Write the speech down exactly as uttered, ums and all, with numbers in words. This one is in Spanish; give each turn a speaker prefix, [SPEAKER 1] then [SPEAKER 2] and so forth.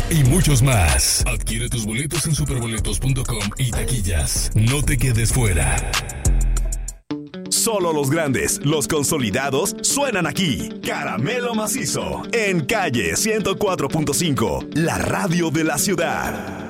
[SPEAKER 1] y muchos más. Adquiere tus boletos en superboletos punto com y taquillas. No te quedes fuera.
[SPEAKER 2] Solo los grandes, los consolidados, suenan aquí. Caramelo Macizo, en Calle ciento cuatro punto cinco, la radio de la ciudad.